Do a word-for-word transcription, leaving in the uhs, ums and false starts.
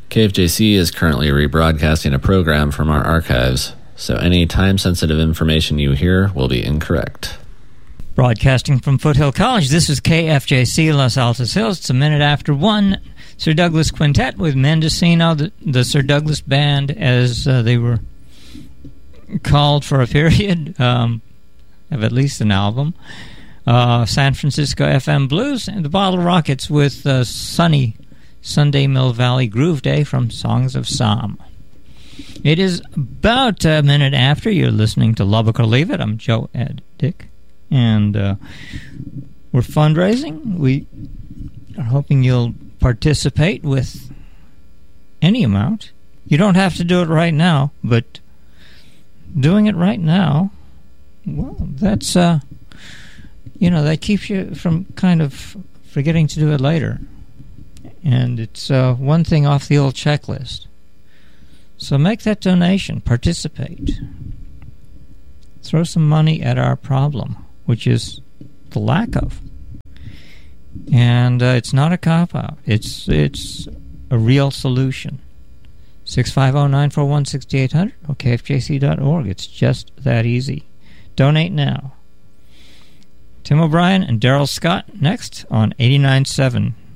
K F J C is currently rebroadcasting a program from our archives, so any time-sensitive information you hear will be incorrect. Broadcasting from Foothill College, this is K F J C Los Altos Hills. It's a minute after one. Sir Douglas Quintet with Mendocino, the, the Sir Douglas Band, as uh, they were called for a period um, of at least an album. Uh, San Francisco F M Blues, and the Bottle Rockets with uh, Sunny Sunday Mill Valley Groove Day from Songs of Psalm. It is about a minute after. You're listening to Lubbock or Leave It. I'm Joe Ed Dick, and uh, we're fundraising. We are hoping you'll participate with any amount. You don't have to do it right now, but doing it right now, well, that's, uh, you know, that keeps you from kind of forgetting to do it later. And it's uh, one thing off the old checklist. So make that donation. Participate. Throw some money at our problem, which is the lack of. And uh, it's not a cop-out. It's it's a real solution. six five zero, nine four one, six eight zero zero or K F J C dot org. It's just that easy. Donate now. Tim O'Brien and Daryl Scott next on eighty-nine point seven